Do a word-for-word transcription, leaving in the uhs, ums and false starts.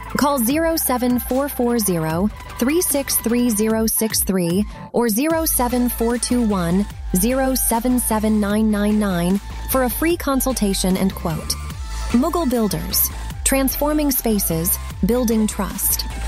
Call zero seven four four zero, three six three zero six three or zero seven four two one, zero seven seven nine nine nine for a free consultation and quote. Mughal Builders. Transforming spaces, building trust.